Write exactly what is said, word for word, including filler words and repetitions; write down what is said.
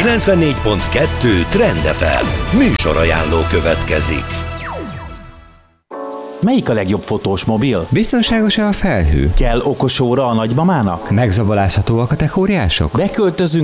kilencvennégy pont kettő Trend ef em műsorajánló következik. Melyik a legjobb fotós mobil? Biztonságos-e a felhő? Kell okos óra a nagymamának? Megzabolázhatóak a techóriások? Beköltözünk